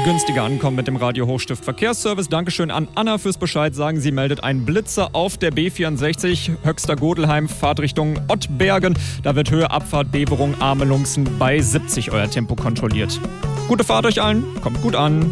günstiger ankommen mit dem Radio Hochstift Verkehrsservice. Dankeschön an Anna fürs Bescheid sagen. Sie meldet einen Blitzer auf der B64 Höxter-Godelheim, Fahrtrichtung Ottbergen. Da wird Höhe Abfahrt Beverung Amelungsen bei 70 euer Tempo kontrolliert. Gute Fahrt euch allen, kommt gut an.